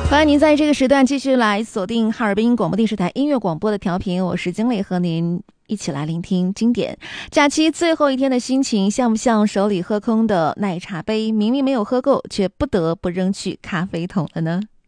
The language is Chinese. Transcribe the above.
欢迎您在这个时段继续来锁定哈尔滨广播电视台音乐广播的调频，我是经理，和您一起来聆听经典。假期最后一天的心情，像不像手里喝空的奶茶杯？明明没有喝够，却不得不扔去咖啡桶了呢？